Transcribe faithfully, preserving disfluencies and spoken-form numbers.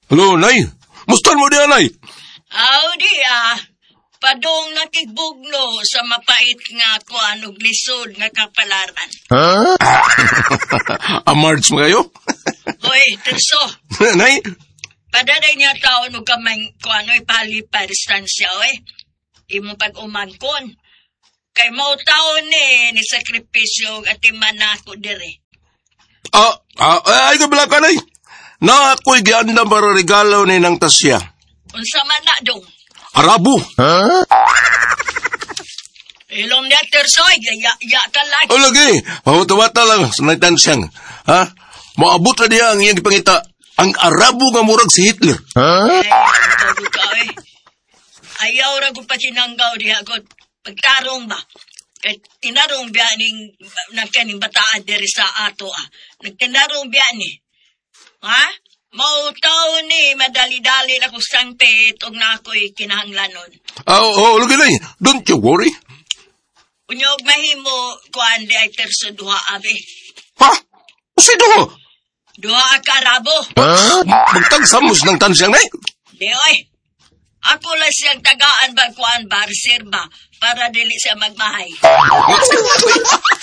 Hello, Nay. Mustan mo diyan, Nay? Aw, di ah. Padong nakigbugno sa mapait nga kuan og lisod nga kapalaran. Huh? Amards mo kayo? Hoy, Terso. Nay? Padaday niya taon og kamay kuan oy palipay distansya oy. Imo pag-umangkon. Kay mao taon ni ni sakripisyo at imanako dire. Ah, ah, ay kabila ka, Nay. Na ako'y gianda para regalo ni ng Tasya. Unsa man na dong? Arabo. Huh? Ilong niya, Tersoy, ya, ya ka lagi. O lagi, mawata-wata lang sa nagtansiyang. Ha? Maabot na niya ang iyang ipangita. Ang Arabo nga murag si Hitler. Huh? Ay, ang ka eh. Ayaw ra ko pa sinanggaw diha ko. Pagtarong ba? Kaya tinarong biya ning nagkaning bataan diri sa ato ah. Nagtinarong biya ni. Ha? Mautaw ni, madali-dali na ko sangpit o na ako'y kinahanglanon. Oh, oh, lagi na. Don't you worry. Unyog mahimo, kuhan di ay terso duha abi. Ha? Si duha? Duha ka Arabo. Ha? Magtagsamos ng tansiyang na. Di oy. Ako lang siyang tagaan ba kuhan ba, reserva, para dili siya magmahay.